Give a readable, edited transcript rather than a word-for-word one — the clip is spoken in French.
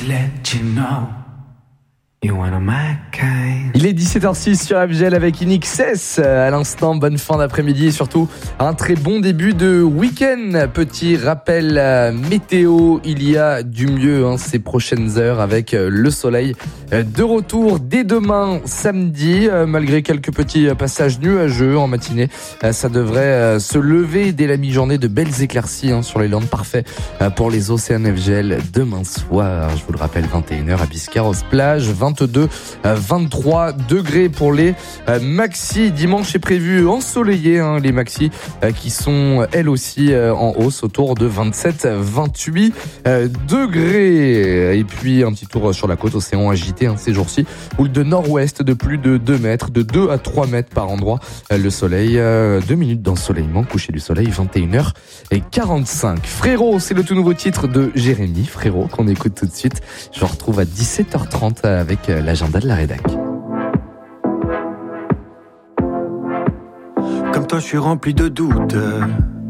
Let you know you wanna my kind. Il est 17h06 sur FGL avec INXS. À l'instant, bonne fin d'après-midi et surtout un très bon début de week-end. Petit rappel météo, il y a du mieux ces prochaines heures avec le soleil de retour dès demain samedi. Malgré quelques petits passages nuageux en matinée, ça devrait se lever dès la mi-journée. De belles éclaircies sur les Landes, parfait pour les océans FGL demain soir. Je vous le rappelle, 21h à Biscarrosse-Plage, 22, 23 degrés pour les maxi. Dimanche est prévu ensoleillé, les maxi qui sont elles aussi en hausse autour de 27, 28 degrés. Et puis un petit tour sur la côte, océan agité ces jours-ci, houle de nord-ouest de plus de 2 mètres, de 2 à 3 mètres par endroit. Le soleil, 2 minutes d'ensoleillement, coucher du soleil, 21h45. Frérot, c'est le tout nouveau titre de Jérémy Frérot qu'on écoute tout de suite. Je vous retrouve à 17h30 avec l'agenda de la rédac. Comme toi, je suis rempli de doutes.